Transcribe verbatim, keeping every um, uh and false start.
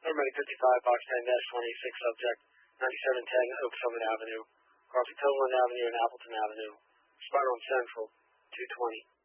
Paramedic fifty-five, box ten dash twenty-six, subject ninety-seven ten Oak Summit Avenue, crossing Toland Avenue and Appleton Avenue. Spiral Central, two twenty.